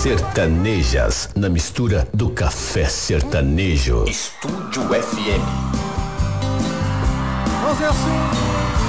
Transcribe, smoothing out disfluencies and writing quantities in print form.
sertanejas na mistura do café sertanejo. Estúdio FM. Fazer assim.